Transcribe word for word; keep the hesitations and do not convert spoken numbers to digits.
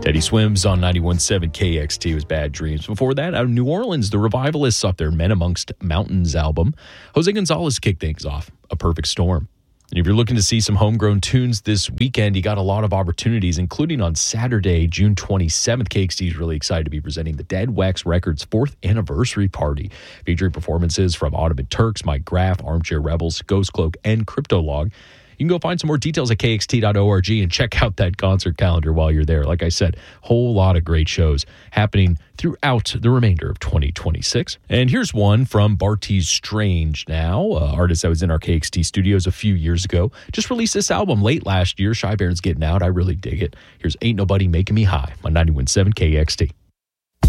Teddy Swims on ninety-one point seven K X T was Bad Dreams. Before that, out of New Orleans, the Revivalists off their Men Amongst Mountains album. Jose Gonzalez kicked things off, A Perfect Storm. And if you're looking to see some homegrown tunes this weekend, you got a lot of opportunities, including on Saturday, June twenty-seventh. K X T is really excited to be presenting the Dead Wax Records fourth anniversary party, featuring performances from Ottoman Turks, Mike Graff, Armchair Rebels, Ghost Cloak, and Cryptolog. You can go find some more details at K X T dot org and check out that concert calendar while you're there. Like I said, whole lot of great shows happening throughout the remainder of twenty twenty-six. And here's one from Bartees Strange now, uh, artist that was in our K X T studios a few years ago. Just released this album late last year. Shy Baron's Getting Out. I really dig it. Here's Ain't Nobody Making Me High on ninety-one point seven K X T.